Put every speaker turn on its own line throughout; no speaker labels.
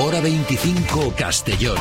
Hora 25 Castellón.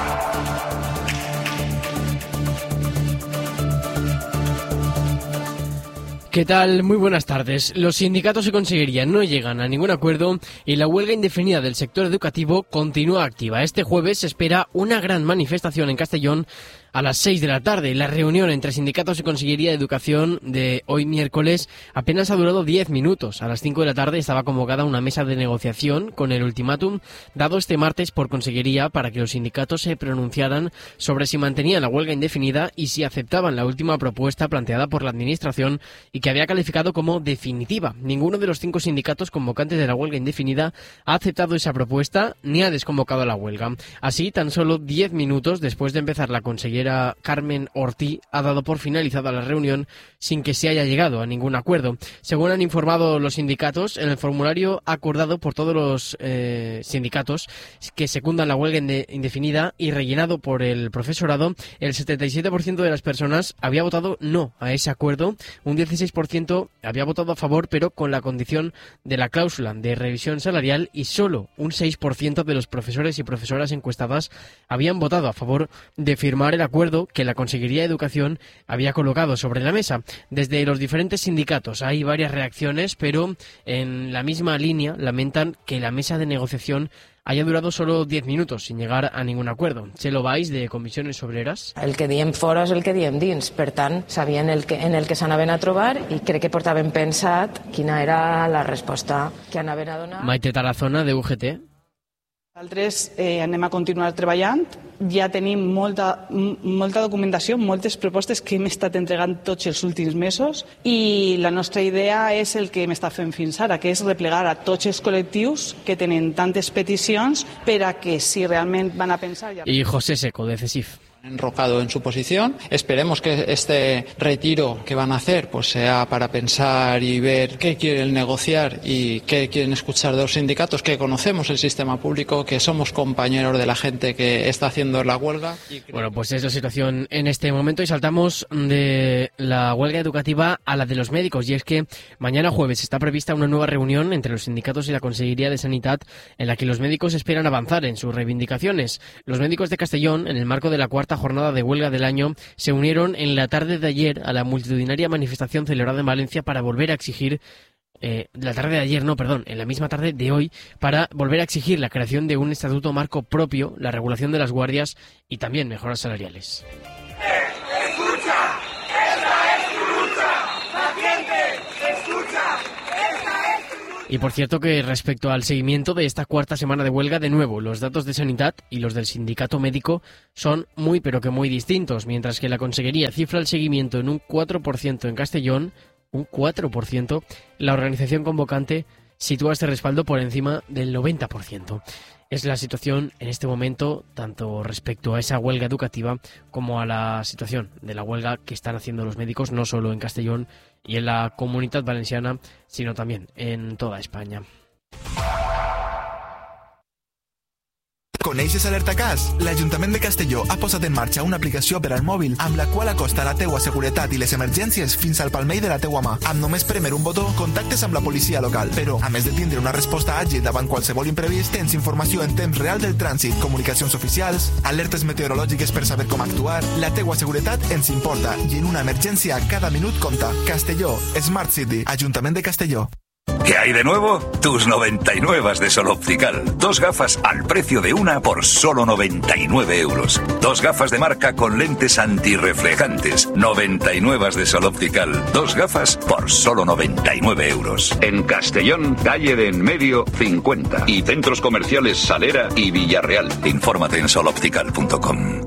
¿Qué tal? Muy buenas tardes. Los sindicatos y Consellería no llegan a ningún acuerdo y la huelga indefinida del sector educativo continúa activa. Este jueves se espera una gran manifestación en Castellón a las 6 de la tarde. La reunión entre sindicatos y Consellería de Educación de hoy miércoles apenas ha durado 10 minutos. A las 5 de la tarde estaba convocada una mesa de negociación con el ultimátum dado este martes por Consellería para que los sindicatos se pronunciaran sobre si mantenían la huelga indefinida y si aceptaban la última propuesta planteada por la Administración y que había calificado como definitiva. Ninguno de los 5 sindicatos convocantes de la huelga indefinida ha aceptado esa propuesta ni ha desconvocado la huelga. Así, tan solo 10 minutos después de empezar, la consellera Carmen Ortí ha dado por finalizada la reunión sin que se haya llegado a ningún acuerdo. Según han informado los sindicatos, en el formulario acordado por todos los sindicatos que secundan la huelga indefinida y rellenado por el profesorado, el 77% de las personas había votado no a ese acuerdo, un 16% había votado a favor, pero con la condición de la cláusula de revisión salarial, y solo un 6% de los profesores y profesoras encuestadas habían votado a favor de firmar el acuerdo que la Consellería de Educación había colocado sobre la mesa. Desde los diferentes sindicatos hay varias reacciones, pero en la misma línea lamentan que la mesa de negociación haya durado solo 10 minutos sin llegar a ningún acuerdo. Chelo Valls, de Comissiones Obreres.
El que diem fora és el que diem dins. Per tant, sabien en el que s'anaven a trobar i crec que portaven pensat quina era la resposta que anaven a donar.
Maite Tarazona, de UGT.
Nosaltres anem a continuar treballant. Ja tenim molta documentació, moltes propostes que hem estat entregant tots els últims mesos, i la nostra idea és el que hem estat fent fins ara, que és replegar a tots els col·lectius que tenen tantes peticions per a que, si realment van a pensar...
Y José Seco, de CESIF.
Enrocado en su posición. Esperemos que este retiro que van a hacer pues sea para pensar y ver qué quieren negociar y qué quieren escuchar de los sindicatos, que conocemos el sistema público, que somos compañeros de la gente que está haciendo la huelga.
Bueno, pues es la situación en este momento y saltamos de la huelga educativa a la de los médicos, y es que mañana jueves está prevista una nueva reunión entre los sindicatos y la Consellería de Sanidad en la que los médicos esperan avanzar en sus reivindicaciones. Los médicos de Castellón, en el marco de la cuarta jornada de huelga del año, se unieron en la tarde de ayer a la multitudinaria manifestación celebrada en Valencia para volver a exigir en la misma tarde de hoy, para volver a exigir la creación de un estatuto marco propio, la regulación de las guardias y también mejoras salariales. Y por cierto que respecto al seguimiento de esta cuarta semana de huelga, de nuevo, los datos de Sanidad y los del sindicato médico son muy pero que muy distintos. Mientras que la Consellería cifra el seguimiento en un 4% en Castellón, un 4%, la organización convocante sitúa este respaldo por encima del 90%. Es la situación en este momento, tanto respecto a esa huelga educativa como a la situación de la huelga que están haciendo los médicos, no solo en Castellón y en la Comunitat Valenciana, sino también en toda España.
Coneixes Alertacàs? L'Ajuntament de Castelló ha posat en marxa una aplicació per al mòbil amb la qual acosta la teua seguretat i les emergències fins al palmell de la teua mà. Amb només premer un botó, contactes amb la policia local. Però, a més de tindre una resposta àgil davant qualsevol imprevist, tens informació en temps real del trànsit, comunicacions oficials, alertes meteorològiques per saber com actuar. La teua seguretat ens importa i en una emergència cada minut compta. Castelló, Smart City, Ajuntament de Castelló.
¿Qué hay de nuevo? Tus 99 de Sol Optical. 2 gafas al precio de una por solo 99 euros. 2 gafas de marca con lentes antirreflejantes. 99 de Sol Optical. 2 gafas por solo 99 euros.
En Castellón, calle de Enmedio 50. Y centros comerciales Salera y Villarreal.
Infórmate en soloptical.com.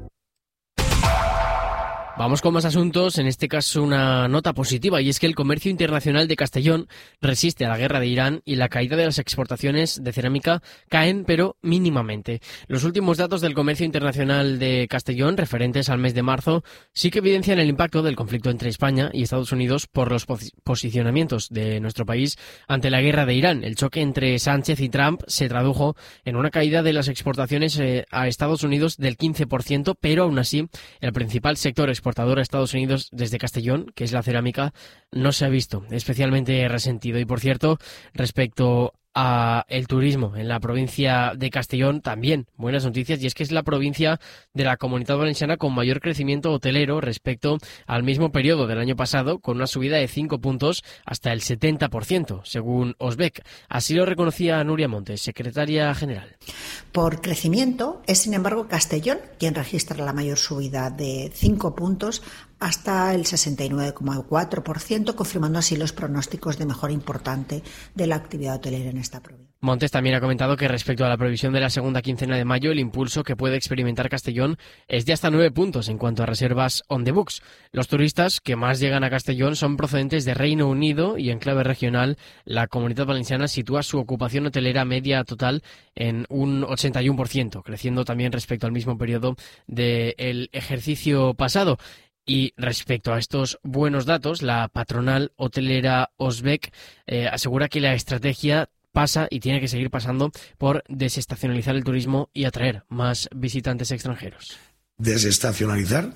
Vamos con más asuntos, en este caso una nota positiva, y es que el comercio internacional de Castellón resiste a la guerra de Irán y la caída de las exportaciones de cerámica caen, pero mínimamente. Los últimos datos del comercio internacional de Castellón, referentes al mes de marzo, sí que evidencian el impacto del conflicto entre España y Estados Unidos por los posicionamientos de nuestro país ante la guerra de Irán. El choque entre Sánchez y Trump se tradujo en una caída de las exportaciones a Estados Unidos del 15%, pero aún así el principal sector exportador a Estados Unidos desde Castellón, que es la cerámica, no se ha visto especialmente resentido. Y por cierto, respecto a el turismo en la provincia de Castellón, también buenas noticias, y es que es la provincia de la Comunitat Valenciana con mayor crecimiento hotelero respecto al mismo periodo del año pasado, con una subida de 5 puntos hasta el 70%, según Osbec. Así lo reconocía Núria Montes, secretaria general.
Por crecimiento, es sin embargo Castellón quien registra la mayor subida de 5 puntos hasta el 69,4%, confirmando así los pronósticos de mejora importante de la actividad hotelera en esta provincia.
Montes también ha comentado que respecto a la previsión de la segunda quincena de mayo, el impulso que puede experimentar Castellón es de hasta 9 puntos en cuanto a reservas on the books. Los turistas que más llegan a Castellón son procedentes de Reino Unido y en clave regional la Comunitat Valenciana sitúa su ocupación hotelera media total en un 81%, creciendo también respecto al mismo periodo del ejercicio pasado. Y respecto a estos buenos datos, la patronal hotelera Osbec asegura que la estrategia pasa y tiene que seguir pasando por desestacionalizar el turismo y atraer más visitantes extranjeros.
Desestacionalizar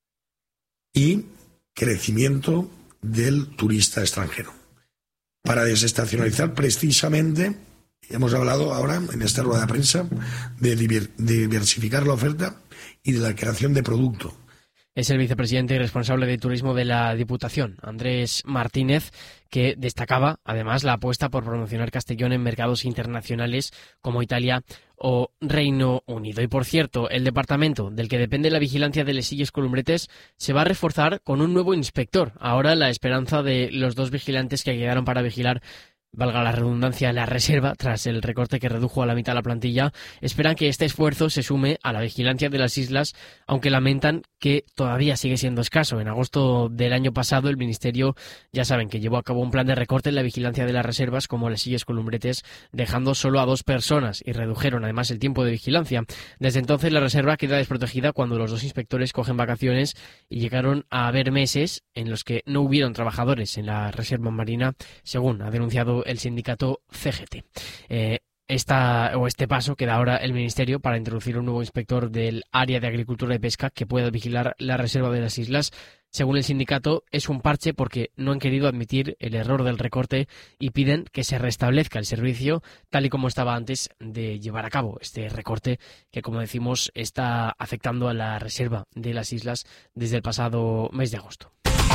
y crecimiento del turista extranjero. Para desestacionalizar, precisamente, hemos hablado ahora en esta rueda de prensa de diversificar la oferta y de la creación de producto.
Es el vicepresidente y responsable de turismo de la Diputación, Andrés Martínez, que destacaba además la apuesta por promocionar Castellón en mercados internacionales como Italia o Reino Unido. Y por cierto, el departamento del que depende la vigilancia de Les Illes Columbretes se va a reforzar con un nuevo inspector. Ahora la esperanza de los 2 vigilantes que quedaron para vigilar, valga la redundancia, la reserva, tras el recorte que redujo a la mitad la plantilla, esperan que este esfuerzo se sume a la vigilancia de las islas, aunque lamentan que todavía sigue siendo escaso. En agosto del año pasado, el Ministerio, ya saben, que llevó a cabo un plan de recorte en la vigilancia de las reservas como Les Illes Columbretes, dejando solo a 2 personas y redujeron además el tiempo de vigilancia. Desde entonces la reserva queda desprotegida cuando los 2 inspectores cogen vacaciones y llegaron a haber meses en los que no hubieron trabajadores en la reserva marina, según ha denunciado el sindicato CGT. Este paso que da ahora el Ministerio para introducir un nuevo inspector del área de agricultura y pesca que pueda vigilar la reserva de las islas, según el sindicato, es un parche porque no han querido admitir el error del recorte y piden que se restablezca el servicio tal y como estaba antes de llevar a cabo este recorte que, como decimos, está afectando a la reserva de las islas desde el pasado mes de agosto.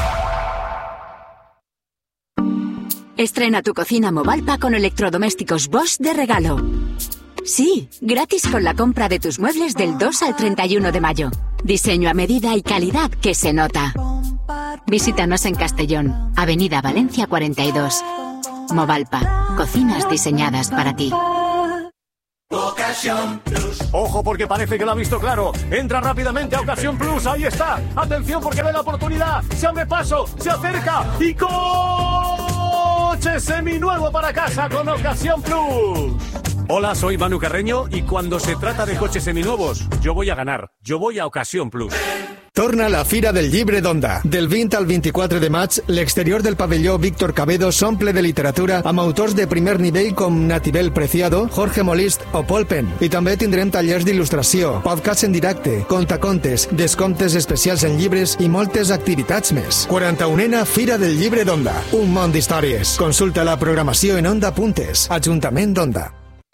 Estrena tu cocina Movalpa con electrodomésticos Bosch de regalo. Sí, gratis con la compra de tus muebles del 2 al 31 de mayo. Diseño a medida y calidad que se nota. Visítanos en Castellón, Avenida Valencia 42. Movalpa, cocinas diseñadas para ti.
Ocasión Plus. Ojo, porque parece que lo ha visto claro. Entra rápidamente a Ocasión Plus, ahí está. Atención, porque ve la oportunidad. Se abre paso, se acerca y coche seminuevo para casa con Ocasión Plus. Hola, soy Manu Carreño y cuando se trata de coches seminuevos, yo voy a ganar. Yo voy a Ocasión Plus.
Torna la Fira del Llibre d'Onda. Del 20 al 24 de maig, l'exterior del pavelló Víctor Cabedo s'omple de literatura amb autors de primer nivell com Natibel Preciado, Jorge Molist o Paul Penn. I també tindrem tallers d'il·lustració, podcasts en directe, contacontes, descomptes especials en llibres i moltes activitats més. 41a Fira del Llibre d'Onda. Un món d'històries. Consulta la programació en onda.es. Ajuntament d'Onda.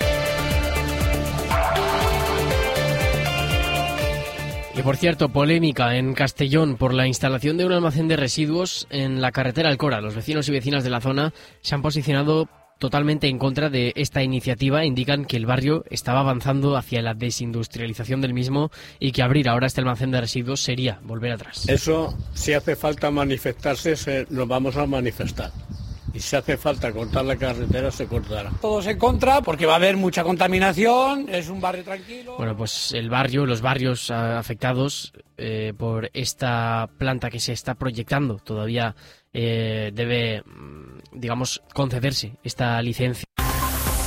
Y por cierto, polémica en Castellón por la instalación de un almacén de residuos en la carretera Alcora. Los vecinos y vecinas de la zona se han posicionado totalmente en contra de esta iniciativa. Indican que el barrio estaba avanzando hacia la desindustrialización del mismo y que abrir ahora este almacén de residuos sería volver atrás.
Eso, si hace falta manifestarse, nos vamos a manifestar. Y si hace falta cortar la carretera, se cortará.
Todos en contra, porque va a haber mucha contaminación, es un barrio tranquilo.
Bueno, pues los barrios afectados por esta planta que se está proyectando todavía debe, digamos, concederse esta licencia.